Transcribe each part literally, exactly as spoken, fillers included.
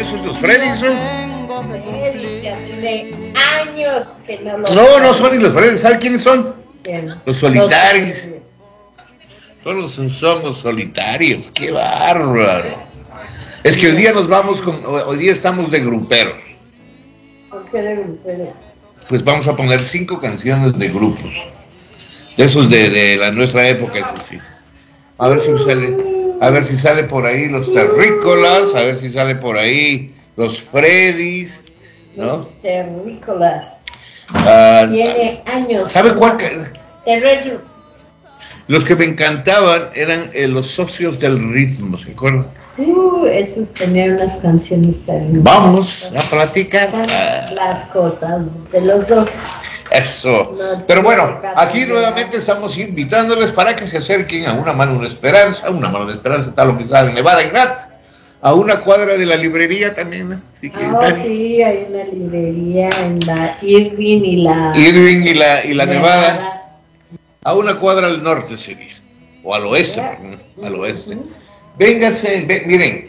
esos los Freddys, ¿no? Freddy, ya tiene años que no lo... No, no son ni los Freddys, ¿sabe quiénes son? Bien. Los Solitarios. Los... Todos son los Solitarios, qué bárbaro. Es que hoy día nos vamos con, hoy día estamos de gruperos. ¿Por qué de gruperos? Pues vamos a poner cinco canciones de grupos. De esos de, de la nuestra época, eso sí. A ver si sale, a ver si sale por ahí los Terrícolas, a ver si sale por ahí los Freddys, ¿no? Los Terrícolas. Uh, Tiene años. ¿Sabe cuál? Terrícolas. Los que me encantaban eran eh, los Socios del Ritmo, ¿se acuerdan? Uh, esos tenían unas canciones hermosas. Vamos a platicar las cosas de los dos. Eso. No, pero bueno, aquí nuevamente estamos invitándoles para que se acerquen a Una Mano de Esperanza. Una Mano de Esperanza está localizada en Nevada, en Nat, a una cuadra de la librería también. Así que oh, está... sí, hay una librería en la Irving y la Irving y la, y la Nevada. Nevada. A una cuadra al norte sería, o al oeste, perdón, al oeste. Uh-huh. Véngase, ve, miren,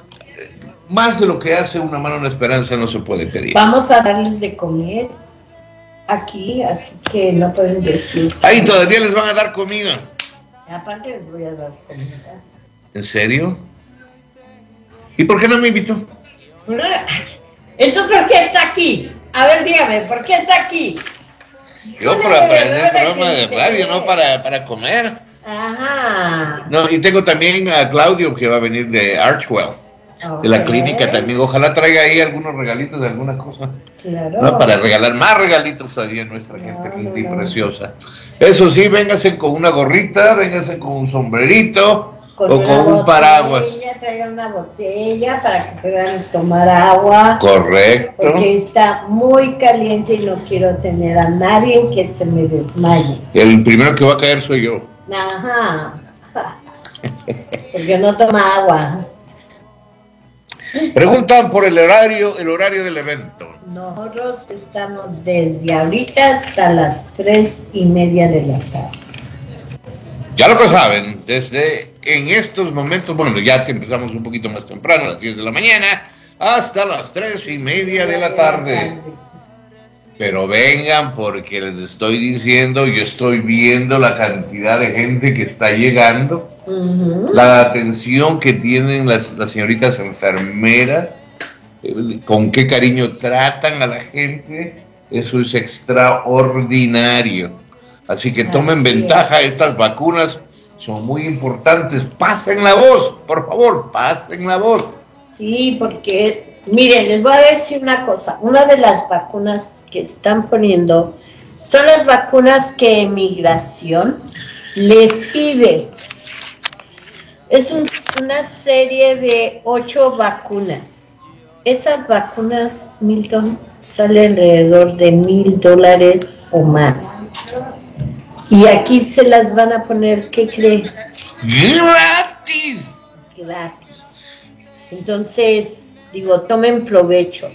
más de lo que hace Una Mano de Esperanza no se puede pedir. Vamos a darles de comer aquí, así que no pueden decir. Ahí todavía les van a dar comida. Aparte les voy a dar comida. ¿En serio? ¿Y por qué no me invitó? Entonces, ¿por qué está aquí? A ver, dígame, ¿por qué está aquí? Yo para aprender programa de radio, no para, para comer. Ajá. No, y tengo también a Claudio que va a venir de Archwell, okay, de la clínica también. Ojalá traiga ahí algunos regalitos de alguna cosa. Claro. No, para regalar más regalitos todavía a nuestra gente no, linda no, y no. preciosa. Eso sí, véngase con una gorrita, véngase con un sombrerito con o con un paraguas. Traiga una botella para que puedan tomar agua. Correcto. Porque está muy caliente y no quiero tener a nadie que se me desmaye. El primero que va a caer soy yo. Ajá. Porque no toma agua. Preguntan por el horario, el horario del evento. Nosotros estamos desde ahorita hasta las tres y media de la tarde. Ya lo que saben, desde en estos momentos, bueno, ya que empezamos un poquito más temprano, a las diez de la mañana, hasta las tres y media de la tarde. Pero vengan, porque les estoy diciendo, yo estoy viendo la cantidad de gente que está llegando, uh-huh. la atención que tienen las, las señoritas enfermeras, eh, con qué cariño tratan a la gente, eso es extraordinario. Así que tomen Así ventaja, es. Estas vacunas son muy importantes, pasen la voz, por favor, pasen la voz. Sí, porque, miren, les voy a decir una cosa, una de las vacunas que están poniendo son las vacunas que Migración les pide. Es un, una serie de ocho vacunas. Esas vacunas, Milton, salen alrededor de mil dólares o más. Y aquí se las van a poner, ¿qué cree? ¡Gratis! Gratis. Entonces, digo, tomen provecho.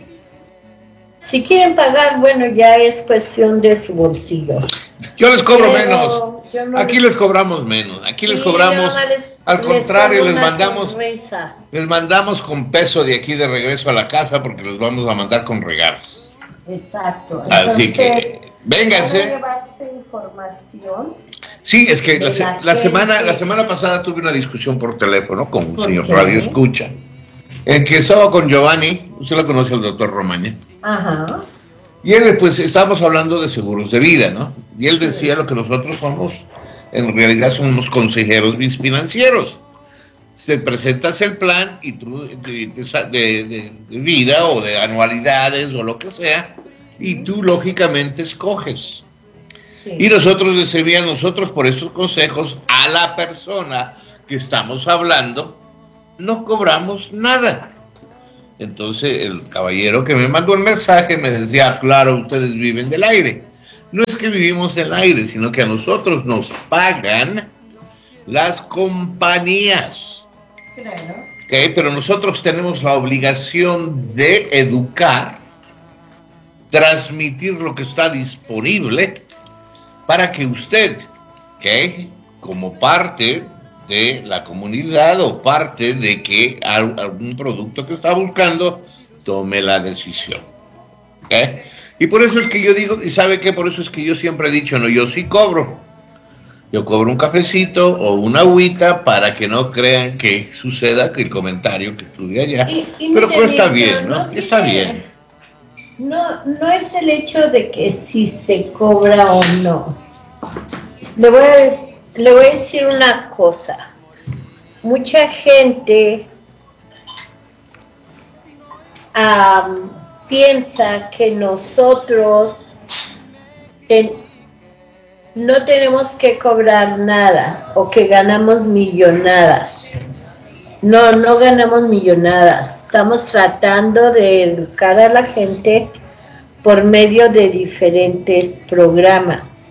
Si quieren pagar, bueno, ya es cuestión de su bolsillo. Yo les cobro Pero menos. No aquí les... les cobramos menos. Aquí sí, les cobramos. No, les, al contrario, les, les mandamos. Sonrisa. Les mandamos con peso de aquí de regreso a la casa porque los vamos a mandar con regalos. Exacto. Así Entonces, que, vénganse. llevarse información. Sí, es que la, la, la semana la semana pasada tuve una discusión por teléfono con un señor qué? Radio Escucha. El que estaba con Giovanni, usted lo conoce, el doctor Romaña. Ajá. Y él, pues, estábamos hablando de seguros de vida, ¿no? Y él decía lo que nosotros somos, en realidad somos consejeros financieros. Se presentas el plan y tú, de, de, de, de vida o de anualidades o lo que sea, y tú lógicamente escoges. Sí. Y nosotros recibíamos nosotros por esos consejos a la persona que estamos hablando, no cobramos nada. Entonces el caballero que me mandó el mensaje me decía, claro, ustedes viven del aire. No es que vivimos del aire, sino que a nosotros nos pagan las compañías. Claro. ¿Okay? Pero nosotros tenemos la obligación de educar, transmitir lo que está disponible para que usted, ¿okay? Como parte de la comunidad o parte de que algún producto que está buscando tome la decisión. ¿Okay? Y por eso es que yo digo, y sabe que por eso es que yo siempre he dicho, no, yo sí cobro. Yo cobro un cafecito o una agüita para que no crean que suceda que el comentario que tuve allá. Y, y pero pues está bien, ¿no? ¿no? Está bien. No, no es el hecho de que si se cobra o no. Le voy a, le voy a decir una cosa. Mucha gente um, piensa que nosotros ten, no tenemos que cobrar nada o que ganamos millonadas. No, no ganamos millonadas. Estamos tratando de educar a la gente por medio de diferentes programas.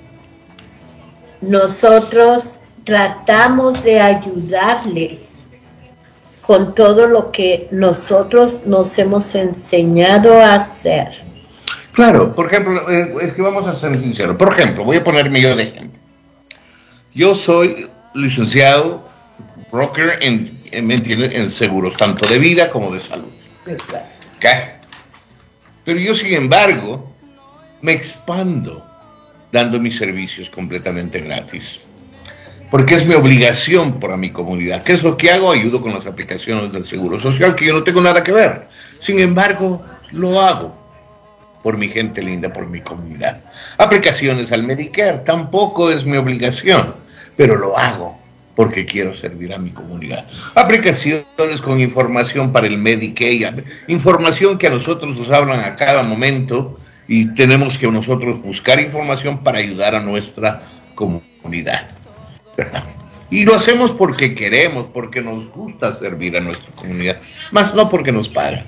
Nosotros tratamos de ayudarles con todo lo que nosotros nos hemos enseñado a hacer. Claro, por ejemplo, es que vamos a ser sinceros. Por ejemplo, voy a ponerme yo de ejemplo. Yo soy licenciado, broker en, en, ¿me entiendes?, en seguros, tanto de vida como de salud. Exacto. ¿Okay? Pero yo, sin embargo, me expando dando mis servicios completamente gratis. Porque es mi obligación para mi comunidad. ¿Qué es lo que hago? Ayudo con las aplicaciones del Seguro Social, que yo no tengo nada que ver. Sin embargo, lo hago por mi gente linda, por mi comunidad. Aplicaciones al Medicare, tampoco es mi obligación, pero lo hago porque quiero servir a mi comunidad. Aplicaciones con información para el Medicaid, información que a nosotros nos hablan a cada momento y tenemos que nosotros buscar información para ayudar a nuestra comunidad, ¿verdad? Y lo hacemos porque queremos, porque nos gusta servir a nuestra comunidad, más no porque nos pagan.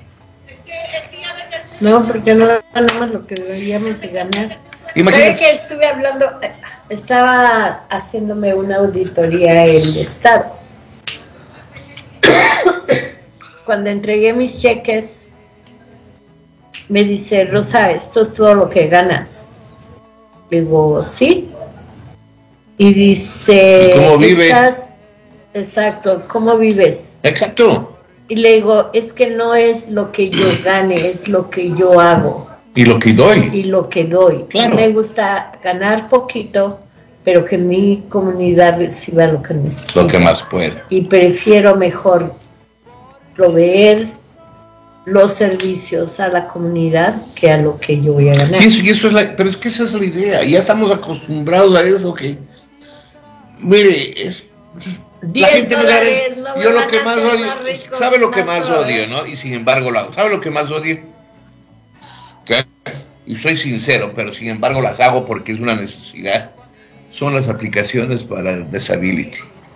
No, porque no ganamos lo que deberíamos de ganar. ¿Sabe que estuve hablando? Estaba haciéndome una auditoría en el Estado. Cuando entregué mis cheques, me dice, Rosa, esto es todo lo que ganas. Digo, sí. Y dice, ¿y cómo vive? Exacto, ¿cómo vives? Exacto. Y le digo, es que no es lo que yo gane, es lo que yo hago. Y lo que doy. Y lo que doy. Claro. Me gusta ganar poquito, pero que mi comunidad reciba lo que necesita. Lo que más puede. Y prefiero mejor proveer los servicios a la comunidad que a lo que yo voy a ganar. Y eso, y eso es la, pero es que esa es la idea. Ya estamos acostumbrados a eso, que mire, es... La gente dólares, no, yo lo que más odio, ¿sabe lo que más odio, no? Y sin embargo lo hago. ¿Sabe lo que más odio? ¿Qué? Y soy sincero, pero sin embargo las hago porque es una necesidad. Son las aplicaciones para disability.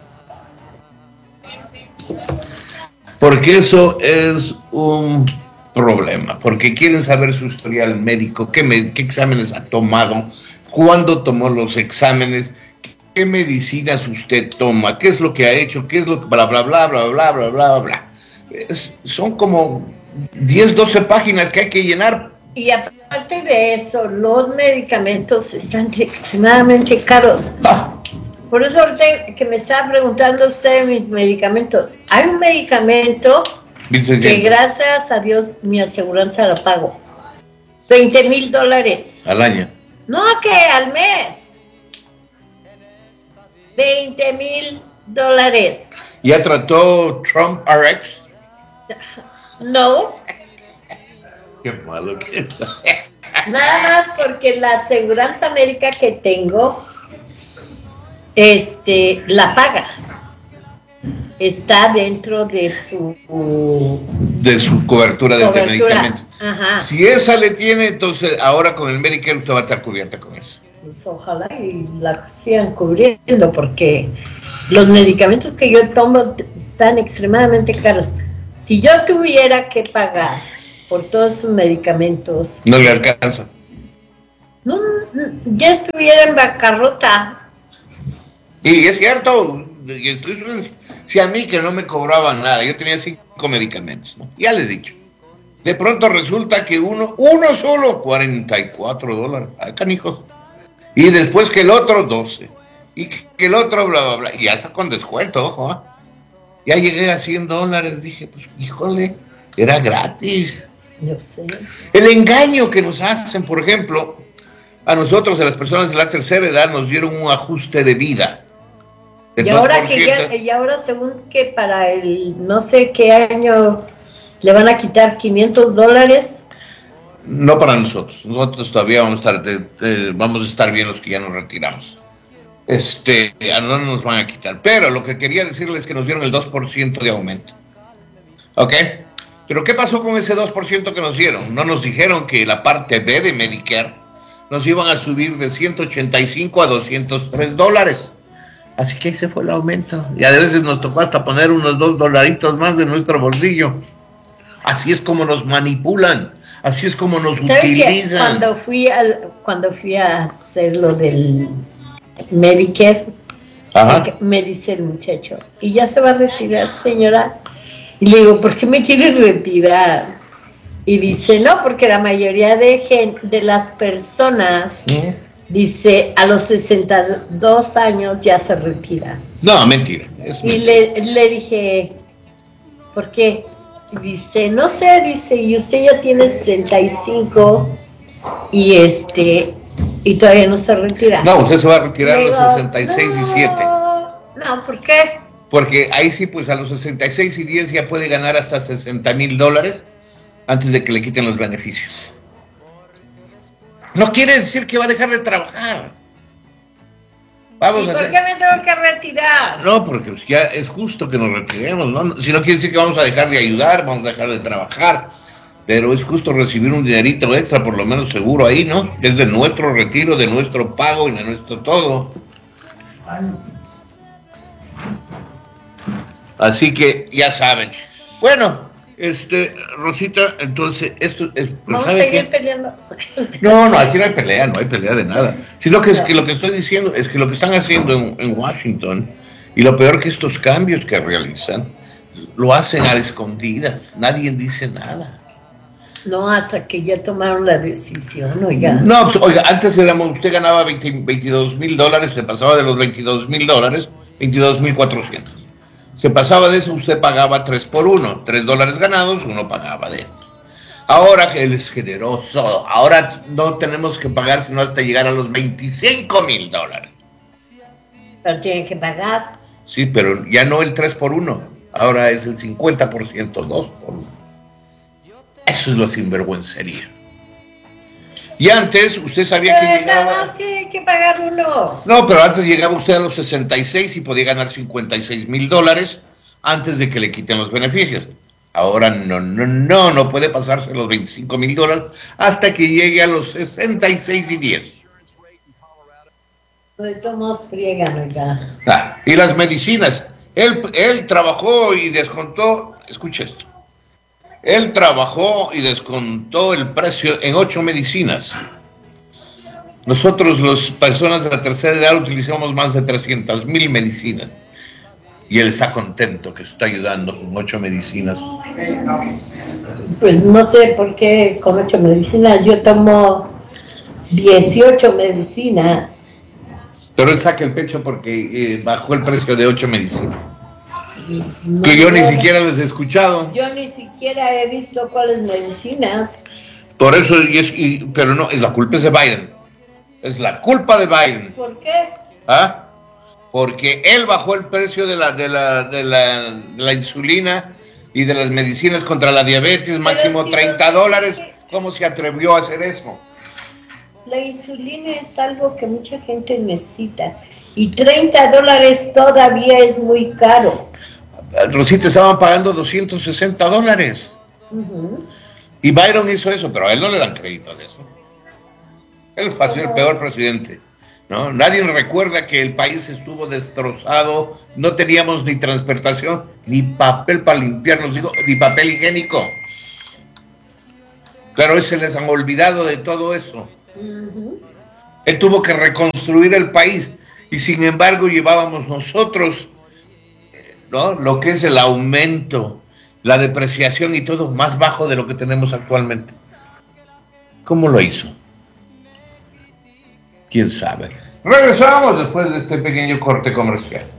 Porque eso es un problema. Porque quieren saber su historial médico, qué, me, qué exámenes ha tomado, cuándo tomó los exámenes, qué medicinas usted toma, qué es lo que ha hecho, qué es lo que bla bla bla bla bla bla bla bla. Es, son como diez, doce páginas que hay que llenar. Y aparte de eso, los medicamentos están extremadamente caros. Ah. Por eso ahorita que me estaba preguntando usted de mis medicamentos, hay un medicamento que gracias a Dios mi aseguranza la pago. veinte mil dólares. Al año. No, que al mes. veinte mil dólares. ¿Ya trató Trump R X? No. Qué malo que es. Nada más porque la aseguranza médica que tengo, este, la paga. Está dentro de su... De su cobertura de cobertura. medicamentos. Ajá. Si esa le tiene, entonces ahora con el Medicare usted va a estar cubierta con eso. Pues ojalá y la sigan cubriendo, porque los medicamentos que yo tomo están extremadamente caros. Si yo tuviera que pagar por todos esos medicamentos, no le alcanza. No, ya estuviera en bancarrota. Y es cierto, si a mí que no me cobraban nada, yo tenía cinco medicamentos, ¿no? Ya le he dicho. De pronto resulta que uno, uno solo, cuarenta y cuatro dólares. Ay, canijos. Y después que el otro, doce. y que el otro, bla, bla, bla, y ya está con descuento, ojo, ¿eh? Ya llegué a cien dólares, dije, pues, híjole, era gratis. Yo sé. El engaño que nos hacen, por ejemplo, a nosotros, a las personas de la tercera edad, nos dieron un ajuste de vida. Y ahora, que ya, y ahora según que para el no sé qué año le van a quitar quinientos dólares. No para nosotros, nosotros todavía vamos a estar, de, de, vamos a estar bien los que ya nos retiramos. Este, no nos van a quitar, pero lo que quería decirles es que nos dieron el dos por ciento de aumento. ¿Ok? Pero ¿qué pasó con ese dos por ciento que nos dieron? No nos dijeron que la parte B de Medicare nos iban a subir de ciento ochenta y cinco a doscientos tres dólares. Así que ese fue el aumento. Y a veces nos tocó hasta poner unos dos dolaritos más de nuestro bolsillo. Así es como nos manipulan. Así es como nos utilizan. Cuando fui, al, cuando fui a hacer lo del Medicare, Ajá. me dice el muchacho, ¿y ya se va a retirar, señora? Y le digo, ¿por qué me quiere retirar? Y dice, no, porque la mayoría de, gen, de las personas... ¿Eh? Dice, a los sesenta y dos años ya se retira. No, mentira. Es y mentira. Le, le dije, ¿por qué? Dice, no sé, dice, y usted ya tiene sesenta y cinco y este, y todavía no se retira. No, usted se va a retirar digo, a los sesenta y seis no, y siete. No, ¿por qué? Porque ahí sí, pues a los sesenta y seis y diez ya puede ganar hasta sesenta mil dólares antes de que le quiten los beneficios. No quiere decir que va a dejar de trabajar. Vamos ¿Y a por hacer... qué me tengo que retirar? No, porque ya es justo que nos retiremos, ¿no? Si no quiere decir que vamos a dejar de ayudar, vamos a dejar de trabajar, pero es justo recibir un dinerito extra, por lo menos seguro ahí, ¿no? Que es de nuestro retiro, de nuestro pago y de nuestro todo. Así que ya saben. Bueno. Este, Rosita, entonces, esto es... Vamos a seguir peleando. No, no, aquí no hay pelea, no hay pelea de nada. Sino que es que lo que estoy diciendo es que lo que están haciendo en, en Washington, y lo peor que estos cambios que realizan, lo hacen a escondidas, nadie dice nada. No, hasta que ya tomaron la decisión, oiga. No, pues, oiga, antes éramos, usted ganaba veinte, veintidós mil dólares, se pasaba de los veintidós mil dólares, veintidós mil cuatrocientos. Se pasaba de eso, usted pagaba tres por uno, tres dólares ganados, uno pagaba de esto. Ahora que él es generoso, ahora no tenemos que pagar sino hasta llegar a los veinticinco mil dólares. Pero tienen que pagar. Sí, pero ya no el tres por uno, ahora es el cincuenta por ciento, dos por uno. Eso es la sinvergüencería. Y antes, usted sabía que llegaba... Nada más tiene que pagar uno. No, pero antes llegaba usted a los sesenta y seis y podía ganar cincuenta y seis mil dólares antes de que le quiten los beneficios. Ahora no, no, no, no puede pasarse los veinticinco mil dólares hasta que llegue a los sesenta y seis y diez. De todos friegan, oiga. Ah, y las medicinas. Él, él trabajó y descontó, escucha esto. Él trabajó y descontó el precio en ocho medicinas. Nosotros, las personas de la tercera edad, utilizamos más de trescientas mil medicinas. Y él está contento que está ayudando con ocho medicinas. Pues no sé por qué con ocho medicinas. Yo tomo dieciocho medicinas. Pero él saca el pecho porque eh, bajó el precio de ocho medicinas. No, que yo, yo ni siquiera les he escuchado. Yo ni siquiera he visto cuáles medicinas. Por eso, y es, y, pero no, es la culpa es de Biden. Es la culpa de Biden. ¿Por qué? ¿Ah? Porque él bajó el precio de la, de la, de la, de la insulina y de las medicinas contra la diabetes, pero máximo si treinta dólares. Que... ¿Cómo se atrevió a hacer eso? La insulina es algo que mucha gente necesita. Y treinta dólares todavía es muy caro. Rosita, estaban pagando doscientos sesenta dólares. Uh-huh. Y Byron hizo eso, pero a él no le dan crédito de eso. Él fue uh-huh. el peor presidente, ¿no? Nadie recuerda que el país estuvo destrozado, no teníamos ni transportación, ni papel para limpiarnos, digo, ni papel higiénico. Pero se les han olvidado de todo eso. Uh-huh. Él tuvo que reconstruir el país y sin embargo llevábamos nosotros, ¿no?, lo que es el aumento, la depreciación y todo más bajo de lo que tenemos actualmente. ¿Cómo lo hizo? ¿Quién sabe? Regresamos después de este pequeño corte comercial.